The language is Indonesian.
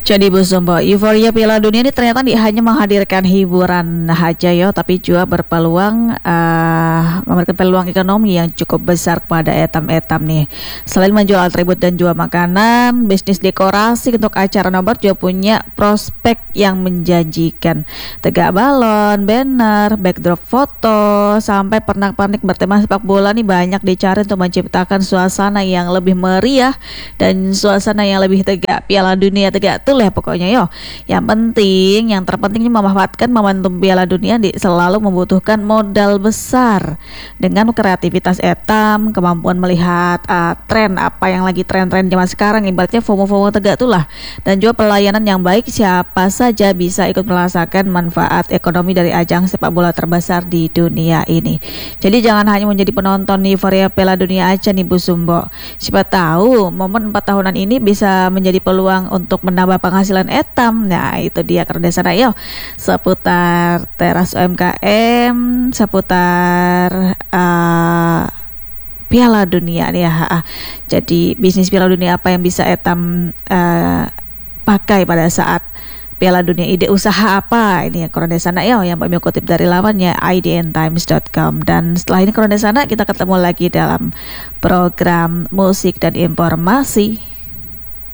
Jadi Bu Sumbo, euforia Piala Dunia ini ternyata hanya menghadirkan hiburan aja ya, tapi juga berpeluang memberikan peluang ekonomi yang cukup besar kepada etam-etam nih. Selain menjual atribut dan juga makanan, bisnis dekorasi untuk acara nomor juga punya prospek yang menjanjikan. Tegak balon, banner, backdrop foto, sampai pernak-pernik bertema sepak bola nih banyak dicari untuk menciptakan suasana yang lebih meriah dan suasana yang lebih tegak. Piala Dunia tegak tuh lah pokoknya yo. Yang terpentingnya memanfaatkan momentum Piala Dunia selalu membutuhkan modal besar. Dengan kreativitas etam, kemampuan melihat tren apa yang lagi tren-tren zaman sekarang, ibaratnya FOMO-FOMO tegak tuh lah. Dan juga pelayanan yang baik, siapa saja bisa ikut merasakan manfaat ekonomi dari ajang sepak bola terbesar di dunia ini. Jadi jangan hanya menjadi penonton euforia Piala Dunia aja nih Bu Sumbo. Siapa tahu momen 4 tahunan ini bisa menjadi peluang untuk menambah penghasilan etam. Nah itu dia kerendesan ayo seputar teras UMKM, seputar Piala Dunia nih ya. Jadi bisnis Piala Dunia apa yang bisa etam pakai pada saat Piala Dunia, ide usaha apa ini ya Korondesana ya yang kami kutip dari lamannya idntimes.com. Dan setelah ini Korondesana kita ketemu lagi dalam program musik dan informasi.